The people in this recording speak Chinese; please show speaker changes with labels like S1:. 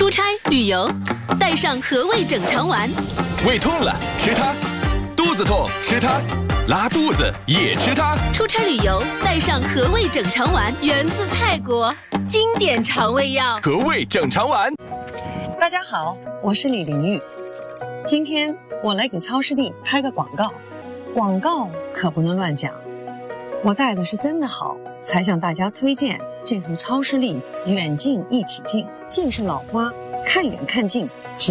S1: 出差旅游，带上和味整肠丸。
S2: 胃痛了吃它，肚子痛吃它，拉肚子也吃它。
S1: 出差旅游，带上和味整肠丸，源自泰国，经典肠胃药。
S2: 和味整肠丸。
S3: 大家好，我是李玲玉。今天我来给超市力拍个广告，广告可不能乱讲。我带的是真的好，才向大家推荐这副超视力远近一体镜。近是老花，看远看近，